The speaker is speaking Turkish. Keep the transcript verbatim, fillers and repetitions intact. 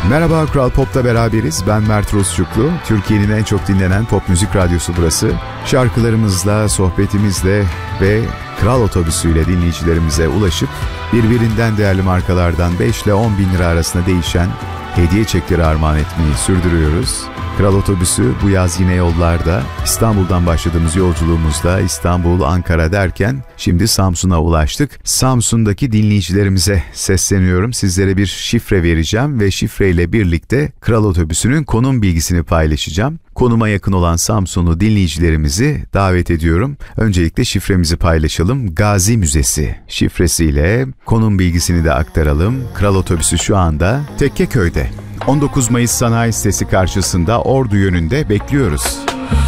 Merhaba, Kral Pop'ta beraberiz. Ben Mert Rusçuklu. Türkiye'nin en çok dinlenen pop müzik radyosu burası. Şarkılarımızla, sohbetimizle ve Kral Otobüsü'yle dinleyicilerimize ulaşıp birbirinden değerli markalardan beş ile on bin lira arasında değişen hediye çekleri armağan etmeyi sürdürüyoruz. Kral Otobüsü bu yaz yine yollarda. İstanbul'dan başladığımız yolculuğumuzda İstanbul, Ankara derken şimdi Samsun'a ulaştık. Samsun'daki dinleyicilerimize sesleniyorum. Sizlere bir şifre vereceğim ve şifreyle birlikte Kral Otobüsü'nün konum bilgisini paylaşacağım. Konuma yakın olan Samsunlu dinleyicilerimizi davet ediyorum. Öncelikle şifremizi paylaşalım. Gazi Müzesi şifresiyle konum bilgisini de aktaralım. Kral Otobüsü şu anda Tekkeköy'de. on dokuz Mayıs Sanayi Sitesi karşısında Ordu yönünde bekliyoruz.